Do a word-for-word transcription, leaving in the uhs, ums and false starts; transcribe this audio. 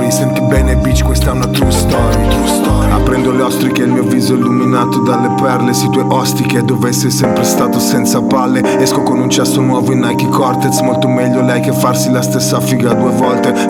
story. Senti bene bitch, questa è una true story, true story. Aprendo le ostriche il mio viso illuminato dalle perle. Si tue ostiche dove sei sempre stato senza palle. Esco con un cesso nuovo in Nike Cortez. Molto meglio lei che farsi la stessa figa due volte.